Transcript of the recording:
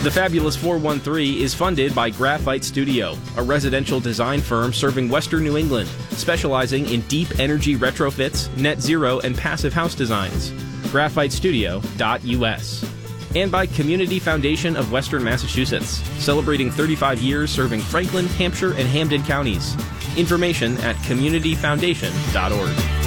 The Fabulous 413 is funded by Graphite Studio, a residential design firm serving Western New England, specializing in deep energy retrofits, net zero, and passive house designs. GraphiteStudio.us. And by Community Foundation of Western Massachusetts, celebrating 35 years serving Franklin, Hampshire, and Hampden counties. Information at communityfoundation.org.